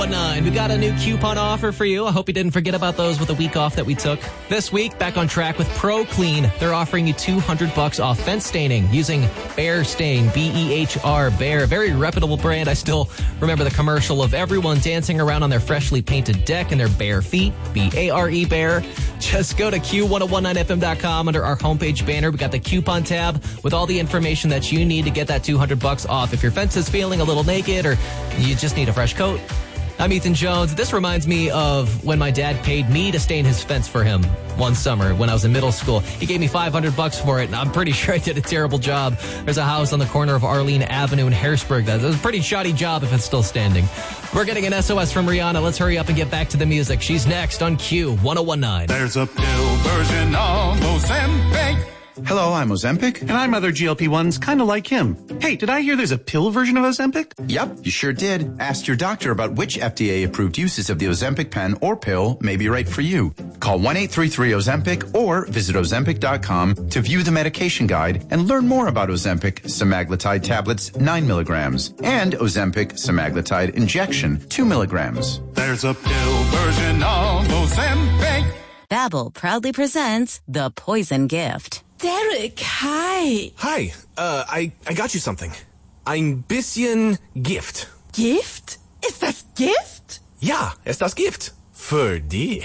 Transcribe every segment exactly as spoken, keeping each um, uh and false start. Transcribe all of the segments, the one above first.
Nine. We got a new coupon offer for you. I hope you didn't forget about those with the week off that we took. This week, back on track with Pro Clean. They're offering you two hundred bucks off fence staining using Behr Stain, B E H R, Behr. Very reputable brand. I still remember the commercial of everyone dancing around on their freshly painted deck in their bare feet. B A R E, Behr. Just go to Q ten nineteen F M dot com under our homepage banner. We got the coupon tab with all the information that you need to get that two hundred bucks off. If your fence is feeling a little naked or you just need a fresh coat. I'm Ethan Jones. This reminds me of when my dad paid me to stain his fence for him one summer when I was in middle school. He gave me five hundred bucks for it, and I'm pretty sure I did a terrible job. There's a house on the corner of Arlene Avenue in Harrisburg. That was a pretty shoddy job if it's still standing. We're getting an S O S from Rihanna. Let's hurry up and get back to the music. She's next on Q ten nineteen. There's a pill version of Ozempic. Hello, I'm Ozempic. And I'm other G L P ones, kind of like him. Hey, did I hear there's a pill version of Ozempic? Yep, you sure did. Ask your doctor about which F D A-approved uses of the Ozempic pen or pill may be right for you. Call one eight three three Ozempic or visit Ozempic dot com to view the medication guide and learn more about Ozempic semaglutide tablets, nine milligrams, and Ozempic semaglutide injection, two milligrams. There's a pill version of Ozempic. Babbel proudly presents The Poison Gift. Derek, hi. Hi, uh, I, I got you something. Ein bisschen Gift. Gift? Ist das Gift? Ja, ist das Gift. Für dich.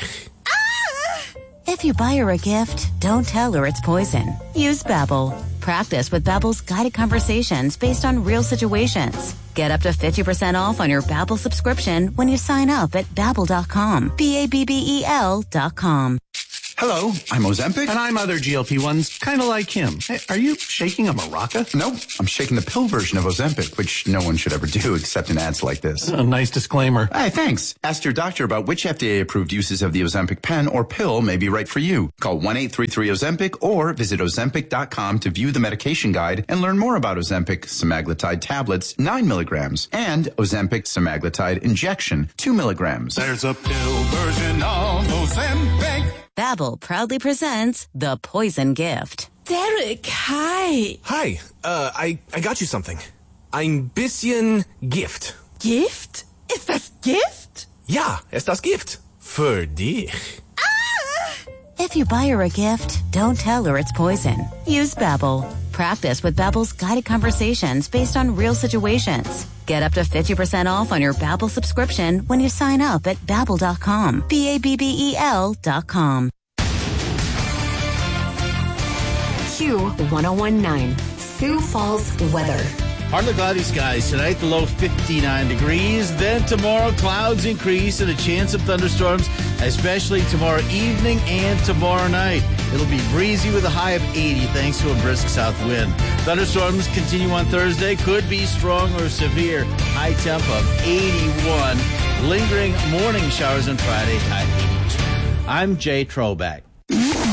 Ah! If you buy her a gift, don't tell her it's poison. Use Babbel. Practice with Babbel's guided conversations based on real situations. Get up to fifty percent off on your Babbel subscription when you sign up at babbel dot com. B A B B E L dot com. Hello, I'm Ozempic. And I'm other G L P ones, kind of like him. Hey, are you shaking a maraca? Nope, I'm shaking the pill version of Ozempic, which no one should ever do except in ads like this. A nice disclaimer. Hey, thanks. Ask your doctor about which F D A-approved uses of the Ozempic pen or pill may be right for you. Call one eight three three Ozempic or visit Ozempic dot com to view the medication guide and learn more about Ozempic semaglutide tablets, nine milligrams, and Ozempic semaglutide injection, two milligrams. There's a pill version of Ozempic. Babbel proudly presents The Poison Gift. Derek, hi. Hi, uh, I, I got you something. Ein bisschen Gift. Gift? Ist das Gift? Ja, ist das Gift. Für dich. Ah! If you buy her a gift, don't tell her it's poison. Use Babbel. Practice with Babbel's guided conversations based on real situations. Get up to fifty percent off on your Babbel subscription when you sign up at babbel dot com. B A B B E L dot com. Q ten nineteen. Sioux Falls weather. Partly cloudy skies tonight, the low fifty-nine degrees. Then tomorrow, clouds increase and a chance of thunderstorms, especially tomorrow evening and tomorrow night. It'll be breezy with a high of eighty thanks to a brisk south wind. Thunderstorms continue on Thursday, could be strong or severe. High temp of eighty-one. Lingering morning showers on Friday, high eighty-two. I'm Jay Troback.